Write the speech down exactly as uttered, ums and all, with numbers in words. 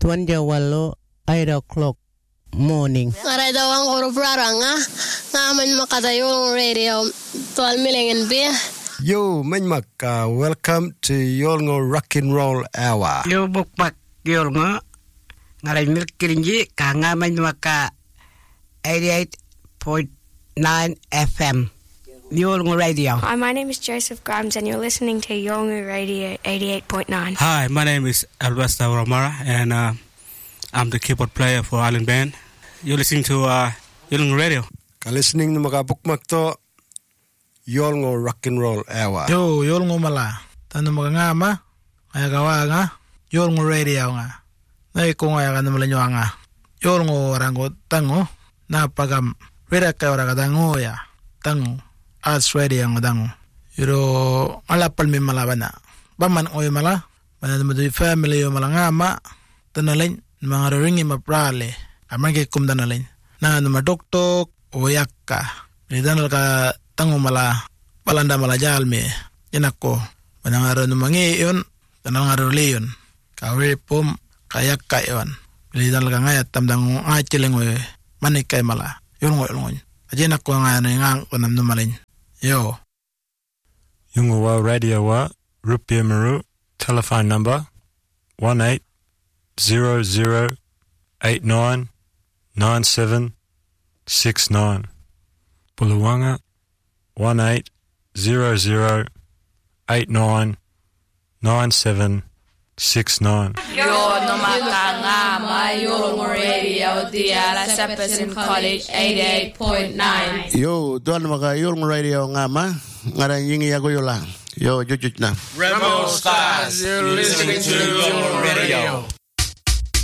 tuan jawalo eight o'clock morning. Aray daw ang korobrara nga. Nga man makatayo radio twelve million be. Yo, Manmaka, welcome to Yolngo Rock and Roll Hour. Yo, Bukmak, Yolngo. Ngaray milk kirinji, ka nga Manmaka eighty-eight point nine F M. Yolngo Radio. Hi, my name is Joseph Grimes, and you're listening to Yolngo Radio eighty-eight point nine. Hi, my name is Alvesta Romara, and uh, I'm the keyboard player for Island Band. You're listening to uh, Yolngo Radio. Ka listening na mga bukmak to, Yolngo Rock and Roll Hour. Yo, Yolngo mala. Tano mga nga ma, kaya gawa nga, Yolngo Radio nga. Naiko nga ka naman nyo nga. Yolngo rango tango, napagam, rida kayo raga tango ya, tango. Arts Radio ang dango. Pero malapal mi malaban na. Baman oy mala. Mana mo di family yo mala nga ma. Tanalin mga ringi maprale. Amang kay kum tanalin. Na no madoktok o yakka. Ni danal ka tango mala. Palanda mala jalmi. Yanako. Mana ngaro no mangi yon. Tanang ngaro leyon. Kawe pum kayak kayon. Ni danal ka ngayat tamdang achileng oy. Manik kay mala. Yon ngoy ngoy. Ajena ko nga nang ko nam no malin. Yo. Yungawa Radio wa Rupia Maru telephone number one eight zero zero eight nine nine seven six nine. Buluwanga one eight zero zero eight nine nine seven six nine. Yo no makanga Yolngo Radio di ala Seperson College eighty-eight point nine. Yo, doon mga Yolngo Radio nga ma. Ngaran yingi yago yo lang. Yo, jujuj na. Rebel Stars, you're listening to Yolngo Radio.